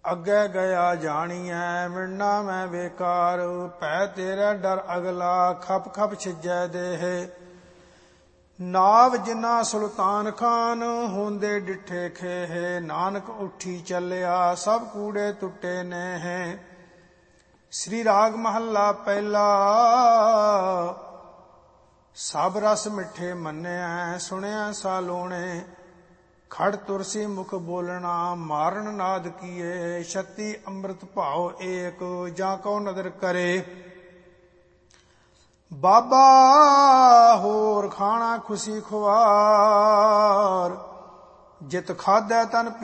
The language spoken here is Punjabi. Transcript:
ਅੱਗੇ ਗਿਆ ਜਾਣੀਐ ਮਿਲਣਾ ਮੈਂ ਬੇਕਾਰ। ਭੈ ਤੇਰਾ ਡਰ ਅਗਲਾ ਖਪ ਖਪ ਛਿਜੈ ਦੇਹ। ਨਾਵ ਜਿਨਾ ਸੁਲਤਾਨ ਖਾਨ ਹੁੰਦੇ ਡਿਠੇ ਖੇਹ। ਨਾਨਕ ਉੱਠੀ ਚੱਲਿਆ ਸਭ ਕੂੜੇ ਟੁੱਟੇ ਨੇ ਹੈ। ਸ੍ਰੀ ਰਾਗ ਮਹੱਲਾ ਪਹਿਲਾ। ਸਭ ਰਸ ਮਿੱਠੇ ਮੰਨਿਆ ਸੁਣਿਆ ਸਾਲੋਣੇ। ਖੜ ਤੁਰਸੀ ਮੁਖ ਬੋਲਣਾ ਮਾਰਨ ਨਾਦ ਕੀਏ। ਛੱਤੀ ਅੰਮ੍ਰਿਤ ਭਾਉ ਏਕ ਜਾਂ ਕਉ ਨਦਰ ਕਰੇ। ਬਾਬਾ ਹੋਰ ਖਾਣਾ ਖੁਸ਼ੀ ਖੁਆਰ। ਜਿਤ ਖਾਧੈ ਤਨ